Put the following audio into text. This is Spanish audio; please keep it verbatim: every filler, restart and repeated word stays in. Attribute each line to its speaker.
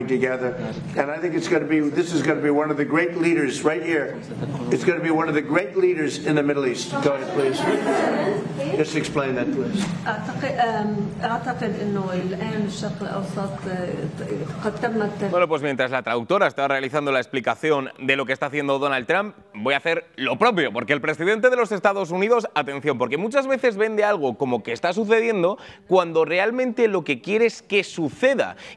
Speaker 1: together, and I think it's going to be, this is going to be one of the great leaders right here. It's going to be one of the great leaders in the Middle East. Go ahead, please. Just explain that, please.
Speaker 2: أعتقد إنه الآن الشرق الأوسط قد تمت.
Speaker 3: Bueno, pues mientras la traductora estaba realizando la explicación de lo que está haciendo Donald Trump, voy a hacer lo propio, porque el presidente de los Estados Unidos, atención, porque muchas veces vende algo como que está sucediendo cuando realmente lo que quiere es que suceda.